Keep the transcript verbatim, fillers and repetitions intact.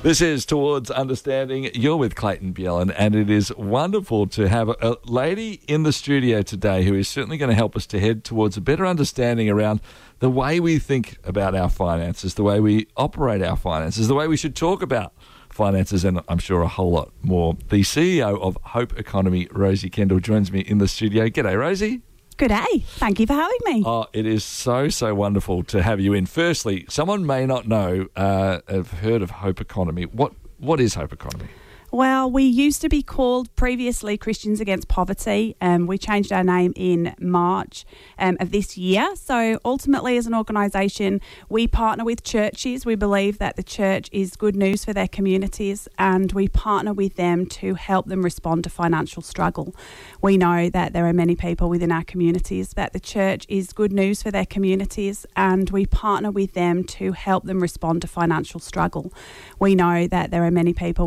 This is Towards Understanding. You're with Clayton Bjellan, and it is wonderful to have a, a lady in the studio today who is certainly going to help us to head towards a better understanding around the way we think about our finances, the way we operate our finances, the way we should talk about finances, and I'm sure a whole lot more. The C E O of Hope Economy, Rosie Kendall, joins me in the studio. G'day, Rosie. Good day. Thank you for having me. Oh, it is so, so wonderful to have you in. Firstly, someone may not know, uh, have heard of Hope Economy. What What is Hope Economy? Well, we used to be called previously Christians Against Poverty. Um, we changed our name in March um, of this year. So ultimately, as an organisation, we partner with churches. We believe that the church is good news for their communities, and we partner with them to help them respond to financial struggle. We know that there are many people within our communities that the church is good news for their communities, and we partner with them to help them respond to financial struggle. We know that there are many people